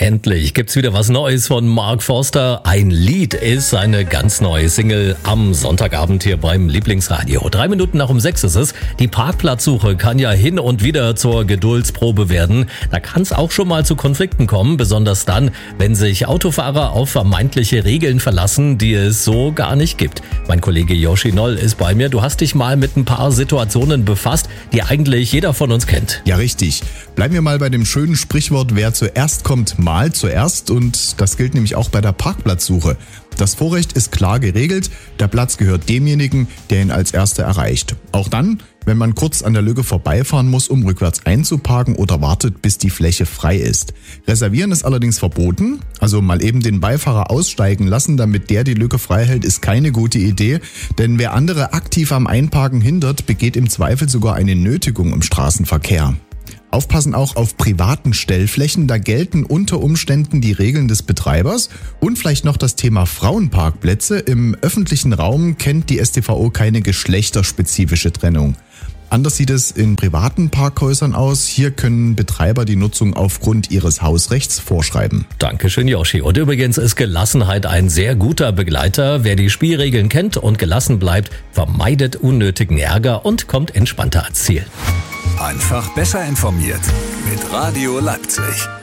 Endlich gibt's wieder was Neues von Mark Forster. Ein Lied ist seine ganz neue Single am Sonntagabend hier beim Lieblingsradio. 3 Minuten nach um 6 ist es. Die Parkplatzsuche kann ja hin und wieder zur Geduldsprobe werden. Da kann es auch schon mal zu Konflikten kommen, besonders dann, wenn sich Autofahrer auf vermeintliche Regeln verlassen, die es so gar nicht gibt. Mein Kollege Yoshi Noll ist bei mir. Du hast dich mal mit ein paar Situationen befasst, die eigentlich jeder von uns kennt. Ja, richtig. Bleiben wir mal bei dem schönen Sprichwort, wer zuerst kommt, mal zuerst, und das gilt nämlich auch bei der Parkplatzsuche. Das Vorrecht ist klar geregelt, der Platz gehört demjenigen, der ihn als Erster erreicht. Auch dann, wenn man kurz an der Lücke vorbeifahren muss, um rückwärts einzuparken oder wartet, bis die Fläche frei ist. Reservieren ist allerdings verboten, also mal eben den Beifahrer aussteigen lassen, damit der die Lücke frei hält, ist keine gute Idee, denn wer andere aktiv am Einparken hindert, begeht im Zweifel sogar eine Nötigung im Straßenverkehr. Aufpassen auch auf privaten Stellflächen, da gelten unter Umständen die Regeln des Betreibers. Und vielleicht noch das Thema Frauenparkplätze. Im öffentlichen Raum kennt die StVO keine geschlechterspezifische Trennung. Anders sieht es in privaten Parkhäusern aus. Hier können Betreiber die Nutzung aufgrund ihres Hausrechts vorschreiben. Dankeschön, Yoshi. Und übrigens ist Gelassenheit ein sehr guter Begleiter. Wer die Spielregeln kennt und gelassen bleibt, vermeidet unnötigen Ärger und kommt entspannter ans Ziel. Einfach besser informiert mit Radio Leipzig.